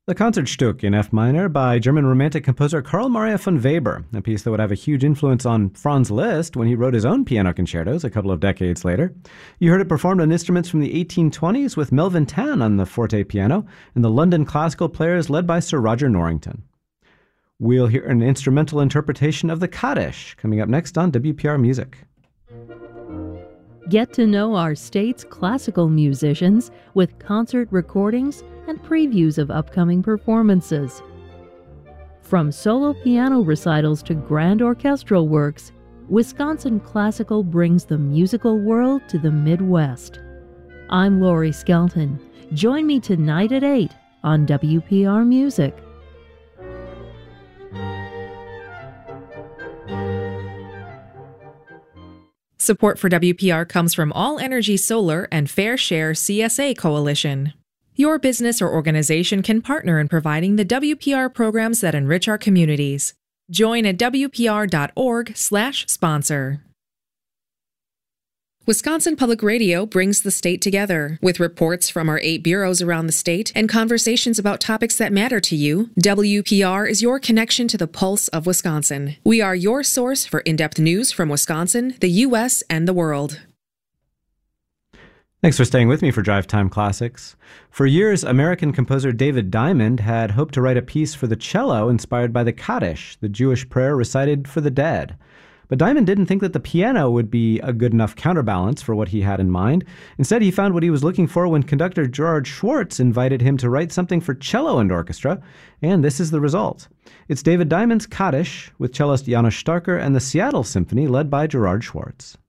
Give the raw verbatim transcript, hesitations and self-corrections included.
The Concertstück in F minor by German Romantic composer Carl Maria von Weber, a piece that would have a huge influence on Franz Liszt when he wrote his own piano concertos a couple of decades later. You heard it performed on instruments from the eighteen twenties with Melvin Tan on the forte piano and the London Classical Players led by Sir Roger Norrington. We'll hear an instrumental interpretation of the Kaddish coming up next on W P R Music. Get to know our state's classical musicians with concert recordings and previews of upcoming performances. From solo piano recitals to grand orchestral works, Wisconsin Classical brings the musical world to the Midwest. I'm Lori Skelton. Join me tonight at eight on W P R Music. Support for W P R comes from All Energy Solar and Fair Share C S A Coalition. Your business or organization can partner in providing the W P R programs that enrich our communities. Join at W P R dot org slash sponsor. Wisconsin Public Radio brings the state together. With reports from our eight bureaus around the state and conversations about topics that matter to you, W P R is your connection to the pulse of Wisconsin. We are your source for in-depth news from Wisconsin, the U S, and the world. Thanks for staying with me for Drive Time Classics. For years, American composer David Diamond had hoped to write a piece for the cello inspired by the Kaddish, the Jewish prayer recited for the dead. But Diamond didn't think that the piano would be a good enough counterbalance for what he had in mind. Instead, he found what he was looking for when conductor Gerard Schwartz invited him to write something for cello and orchestra, and this is the result. It's David Diamond's Kaddish with cellist Janos Starker and the Seattle Symphony led by Gerard Schwartz.